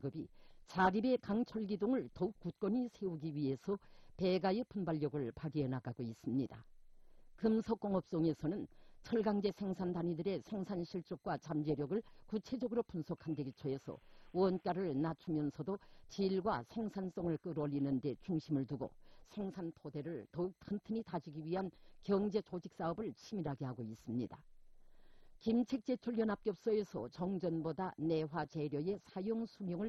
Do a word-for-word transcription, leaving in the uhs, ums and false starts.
기업이 자립의 강철기동을 더욱 굳건히 세우기 위해서 배가의 분발력을 발휘해 나가고 있습니다. 금속공업종에서는 철강제 생산 단위들의 생산 실적과 잠재력을 구체적으로 분석한 데 기초해서 원가를 낮추면서도 질과 생산성을 끌어올리는 데 중심을 두고 생산 토대를 더욱 튼튼히 다지기 위한 경제 조직 사업을 치밀하게 하고 있습니다. 김책제철연합겹소에서 정전보다 내화 재료의 사용 수명을